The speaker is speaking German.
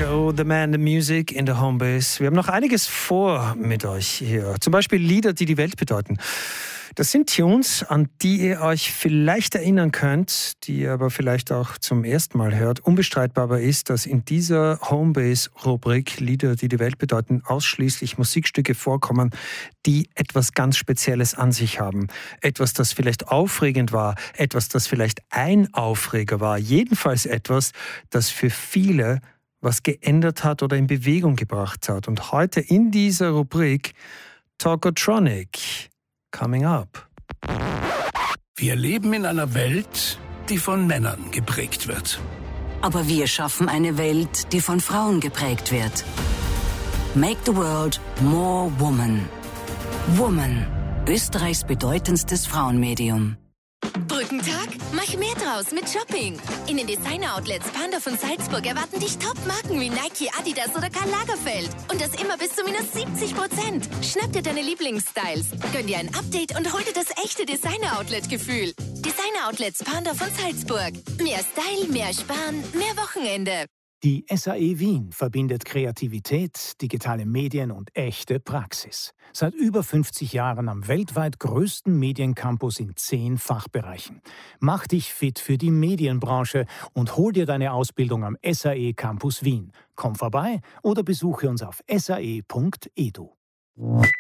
Show, The Man, The Music in the Homebase. Wir haben noch einiges vor mit euch hier. Zum Beispiel Lieder, die die Welt bedeuten. Das sind Tunes, an die ihr euch vielleicht erinnern könnt, die ihr aber vielleicht auch zum ersten Mal hört. Unbestreitbar aber ist, dass in dieser Homebase-Rubrik Lieder, die die Welt bedeuten, ausschließlich Musikstücke vorkommen, die etwas ganz Spezielles an sich haben. Etwas, das vielleicht aufregend war, etwas, das vielleicht ein Aufreger war. Jedenfalls etwas, das für viele was geändert hat oder in Bewegung gebracht hat. Und heute in dieser Rubrik Talkotronic. Coming up. Wir leben in einer Welt, die von Männern geprägt wird. Aber wir schaffen eine Welt, die von Frauen geprägt wird. Make the world more woman. Woman, Österreichs bedeutendstes Frauenmedium. Brückentag? Mach mehr draus mit Shopping. In den Designer-Outlets Pandorf und Salzburg erwarten dich Top-Marken wie Nike, Adidas oder Karl Lagerfeld. Und das immer bis zu minus 70%. Schnapp dir deine Lieblingsstyles, gönn dir ein Update und hol dir das echte Designer-Outlet-Gefühl. Designer-Outlets Pandorf und Salzburg. Mehr Style, mehr Sparen, mehr Wochenende. Die SAE Wien verbindet Kreativität, digitale Medien und echte Praxis. Seit über 50 Jahren am weltweit größten Mediencampus in 10 Fachbereichen. Mach dich fit für die Medienbranche und hol dir deine Ausbildung am SAE Campus Wien. Komm vorbei oder besuche uns auf sae.edu.